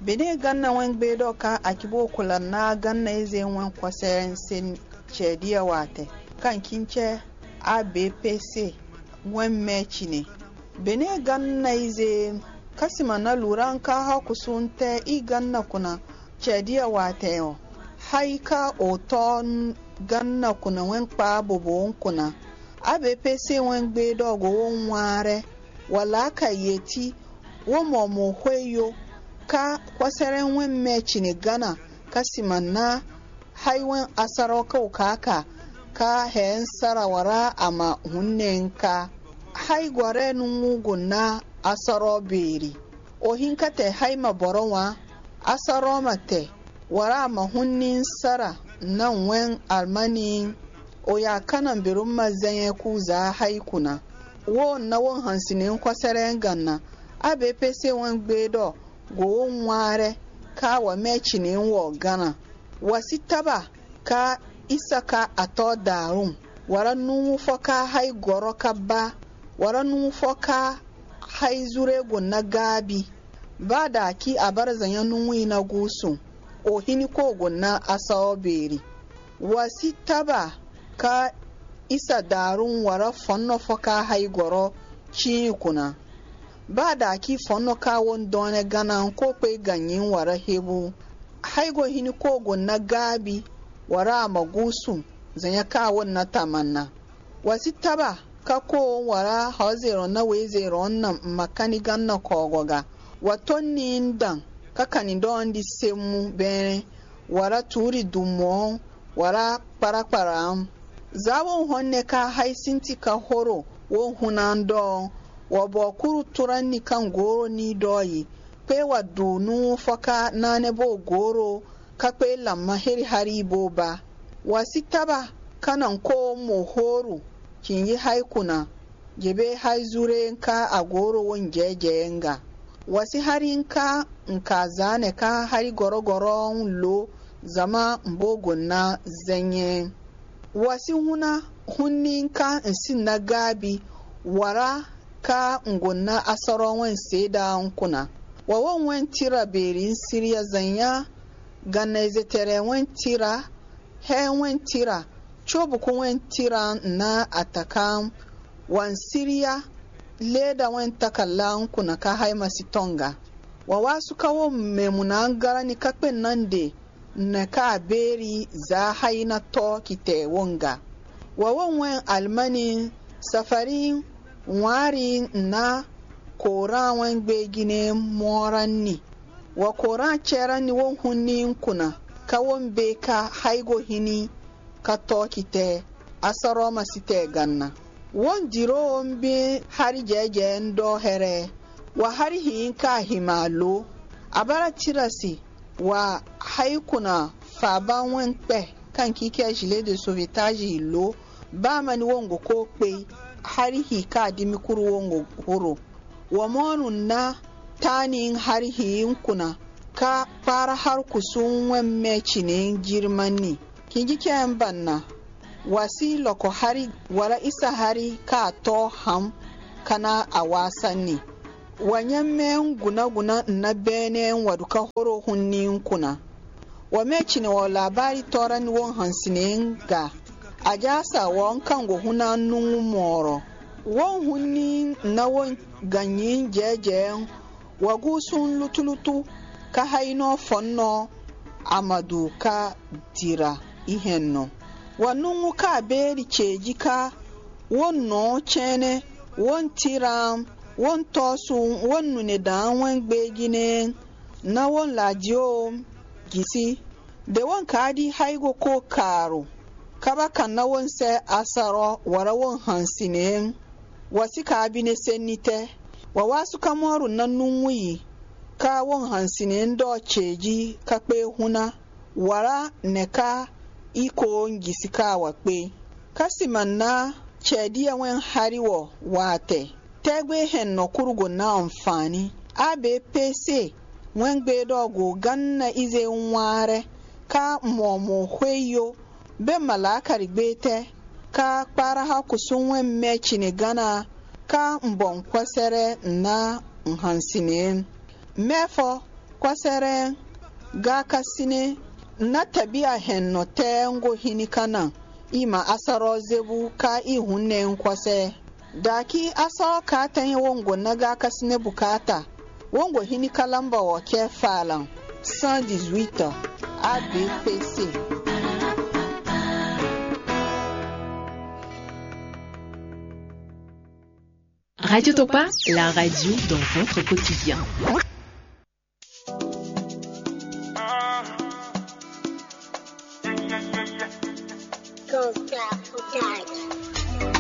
bene ganna wen gbedo ka akibo kula na ganna ize wen kwaseren sen chediya wate kan kinche ABPC wen mechi ne bene ganna ize kasima na luran ka hakusunte I ganna kuna chediya wate yo haika oton ganna kuna wen pa bobo kuna ABPC wen gbedo go won ware wala ka yeti wo momo hweyo ka kwasaren wen mechi ne gana kasima na haiwan asaro kaka ka hen sarawara ama hunnenka hai gware nungu na asaro beri ohinka te haima borowa asaro mate wara ma hunnin sara nan wen almani oya kanan birun mazanye kuza haikuna wo na won hansinin kwasaren ganna ABPC wen gbedo go nware ka wa mechi ne wo gana wasitaba ka isaka ato darun waranu foka hai goroka ba waranu foka hai zure gonna gabi bada ki abarzanya nunwi na gusu o hini ko gonna asawberi wasitaba ka isa darun wara fonno foka hai goro chi kuna bada ki fonno ka won done gana ko pe ganyin wara hebu haigo hini kogo na gabi wara magusu zanya ka won na tamanna wasitaba ka ko wara hazero na wezero na makani ganna kogoga watonni ndan kakani don di semu bene wara turi dumo wara paraparam zawon honne ka haisinti ka horo won hunando wabokuru turani kan goro ni doyi pe wadunu foka nane bo goro kakpe lamma heri haribo ba wasitaba kanan ko mohoru kinyi haikuna jebe haizure nka agoro won jejenga wasi harinka nka zane ka hari gorogoro lo zama mbogo na zenye wasi huna hunninka nsin na gabi wara ka ngonna asaro wen seda nkuna wawon wen tira berin siriya zanya ganaize tere wen tira he wen tira chobu ko wen tira na ataka wan siriya leda wen takalla nkuna ka haima sitonga wawasu kawo memuna garani kakpe nande na ka beri za haina to kite wonga wawon wen almani safari wari na koran wan gbegine moranni wa koran cherani won hunni kuna ka won be ka haigo hini ka tokite asaro masite ganna won diro won be hari jeje ndo here wa hari hin ka himalo abara tirasi wa haikuna faban wan pe kan kike jile de sauvetage lo ba mani wongo ko pe harihi ka dimi kuru wongo horo wa monu na tanin harihi kuna ka fara har kusun wen meci ne girmanni kingi kyan banna wasi loko hari wala isa hari ka to ham kana a wasanni wanyan men guna na bene waduka horo hunnin kuna wa meci ne wa labari toran won hansine ga ajasa won kango huna nungu moro won hunni na won ganyin jeje wagusun lutulutu ka haino fonno amadu ka dira ihenno wanungu ka beri chejika won no chene won tiram won tosu won nune dan won gbegine na won ladio gisi de won kadi haigo ko karo kaba kan na won se asaro wara won hansine wasika abine senite wa wasu kamoru nanunwi ka won hansine ndo cheji kakpe huna wara neka iko ngisika wakpe kasimanna chediya wen hariwo wate tegbe hen no kurugo na amfani ABPC wen gbedo go ganna ize nware ka momo hweyo be malaka rigbete ka para ha kusunwe mechi ne gana ka mbon kwasere na nhansine mefo kwasere ga kasine na tabia henno tengo hinikana ima asaro zebu ka ihunne kwase daki asaro ka tanye wongo na ga kasine bukata wongo hinikalamba wa ke falan 118 ABPC. Radio Topa, la radio dans votre quotidien.